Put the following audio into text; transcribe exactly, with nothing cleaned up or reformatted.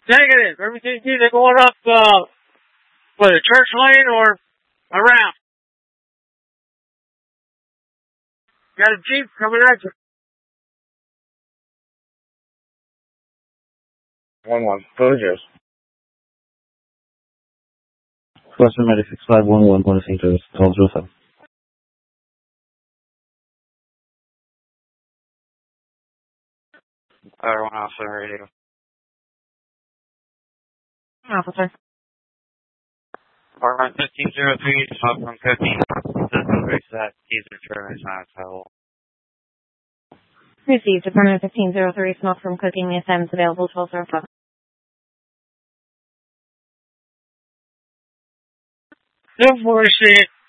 Negative. Everything's either going up, uh, what, a church lane or a ramp. Got a Jeep coming at you. One one. Closures. Question medic six five one one one Saint Louis. twelve zero seven. Fire one officer radio. Officer. Apartment fifteen zero three, smoke from cooking. System reset. Keys are turned. It's not available. Received. Department fifteen zero three, smoke from cooking. The assignment is available. twelve zero seven. No force it.